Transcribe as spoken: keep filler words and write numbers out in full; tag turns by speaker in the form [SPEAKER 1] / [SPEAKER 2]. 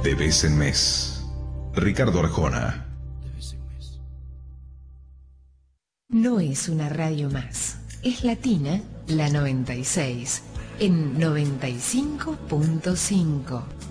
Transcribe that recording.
[SPEAKER 1] De vez en mes. Ricardo Arjona.
[SPEAKER 2] No es una radio más. Es Latina, la noventa y seis, en noventa y cinco punto cinco.